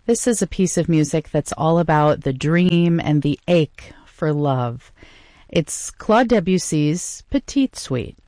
This is a piece of music that's all about the dream and the ache for love. It's Claude Debussy's Petite Suite.